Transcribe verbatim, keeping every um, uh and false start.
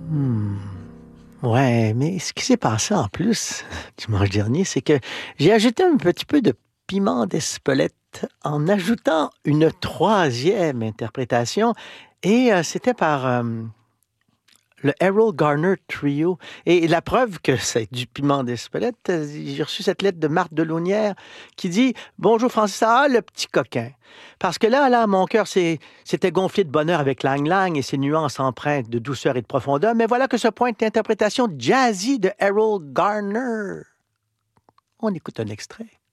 Mmh. Ouais, mais ce qui s'est passé en plus dimanche dernier, c'est que j'ai ajouté un petit peu de piment d'Espelette en ajoutant une troisième interprétation et heu, c'était par, hem, le Errol Garner Trio et la preuve que c'est du piment d'Espelette, heu, j'ai reçu cette lettre de Marthe Delaunière qui dit: «Bonjour Francis, ah le petit coquin». Parce que là là, mon cœur s'est s'était gonflé de bonheur avec Lang Lang et ses nuances empreintes de douceur et de profondeur, mais voilà que se pointe l'interprétation jazzy de Errol Garner. On écoute un extrait.